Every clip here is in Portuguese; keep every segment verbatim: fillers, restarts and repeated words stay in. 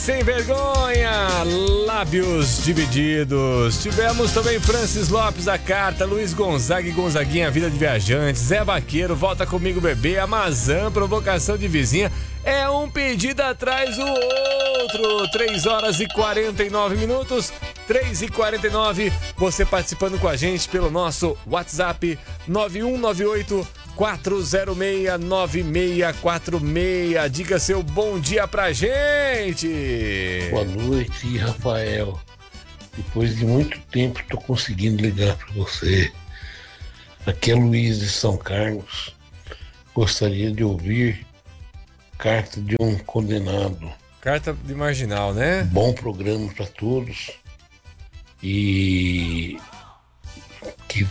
Sem vergonha, lábios divididos. Tivemos também Francis Lopes, a carta, Luiz Gonzaga e Gonzaguinha, vida de viajante, Zé Vaqueiro, volta comigo bebê, Amazã, provocação de vizinha, é um pedido atrás do outro. Três horas e quarenta e nove minutos, três e quarenta e nove, você participando com a gente pelo nosso WhatsApp nove um nove oito quatro zero seis nove seis quatro seis. Diga seu bom dia pra gente. Boa noite, Rafael. Depois de muito tempo tô conseguindo ligar para você. Aqui é Luiz de São Carlos. Gostaria de ouvir Carta de um Condenado. Carta de marginal, né? Bom programa para todos. E que,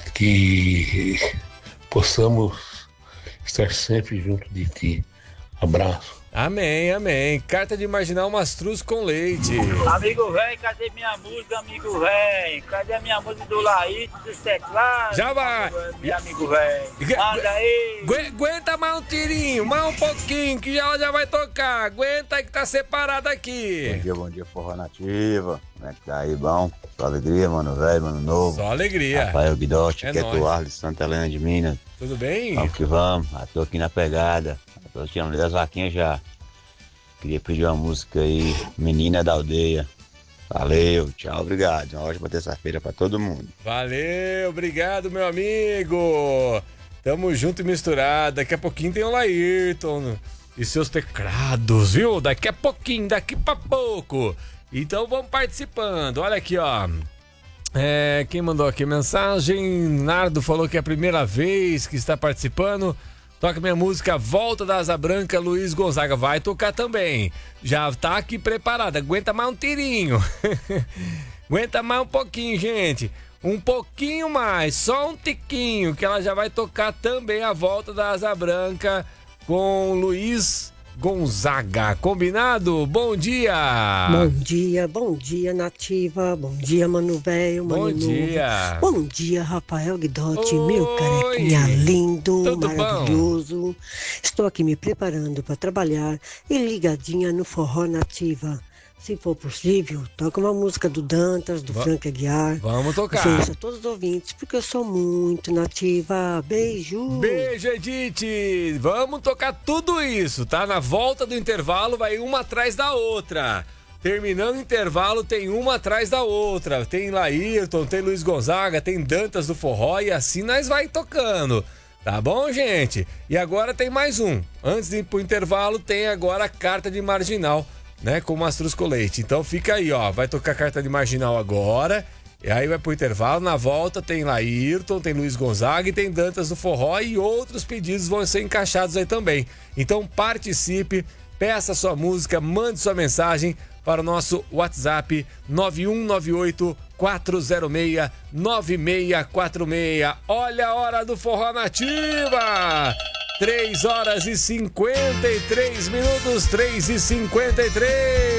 que possamos estar sempre junto de ti. Abraço. Amém, amém. Carta de marginal mastruz com leite. Amigo velho, cadê minha música, amigo velho? Cadê a minha música do Laís, do teclado? Já vai. Meu amigo velho. Manda aí. Aguenta mais um tirinho, mais um pouquinho, que já já vai tocar. Aguenta aí que tá separado aqui. Bom dia, bom dia, Forró Nativa. Como é que tá aí, bom? Só alegria, mano velho, mano novo. Só alegria. Rafael Guidotti, É que é nóis. do Arles, Santa Helena de Minas. Tudo bem? Vamos que vamos, já tô aqui na pegada. Já tô tirando das vaquinhas já. Queria pedir uma música aí, Menina da Aldeia. Valeu, tchau, obrigado. Uma ótima terça-feira pra todo mundo. Valeu, obrigado, meu amigo. Tamo junto e misturado. Daqui a pouquinho tem o Laírton e seus teclados, viu? Daqui a pouquinho, daqui pra pouco. Então vamos participando. Olha aqui, ó. É, quem mandou aqui mensagem? Nardo falou que é a primeira vez que está participando. Toca minha música Volta da Asa Branca, Luiz Gonzaga. Vai tocar também. Já tá aqui preparado. Aguenta mais um tirinho. Aguenta mais um pouquinho, gente. Um pouquinho mais. Só um tiquinho. Que ela já vai tocar também a Volta da Asa Branca com Luiz Gonzaga. Combinado? Bom dia! Bom dia, bom dia, Nativa. Bom dia, Mano Velho, Mano Bom Novo. dia! Bom dia, Rafael Guidotti, Oi. meu carequinha lindo, Tudo bom? maravilhoso. Estou aqui me preparando para trabalhar e ligadinha no Forró Nativa. Se for possível, toca uma música do Dantas, do Va- Frank Aguiar. Vamos tocar. Ofereço a todos os ouvintes, porque eu sou muito nativa. Beijo! Beijo, Edith! Vamos tocar tudo isso, tá? Na volta do intervalo vai uma atrás da outra. Terminando o intervalo tem uma atrás da outra. Tem Laírton, tem Luiz Gonzaga, tem Dantas do Forró e assim nós vai tocando. Tá bom, gente? E agora tem mais um. Antes de ir pro intervalo tem agora a Carta de Marginal, né? Com Mastruz com Leite. Então fica aí, ó. Vai tocar Carta de Marginal agora. E aí vai pro intervalo, na volta tem Laírton, tem Luiz Gonzaga e tem Dantas do Forró e outros pedidos vão ser encaixados aí também. Então participe, peça sua música, mande sua mensagem para o nosso WhatsApp nove um nove oito quatro zero seis nove seis quatro seis. Olha a hora do Forró Nativa! três horas e cinquenta e três minutos, três e cinquenta e três.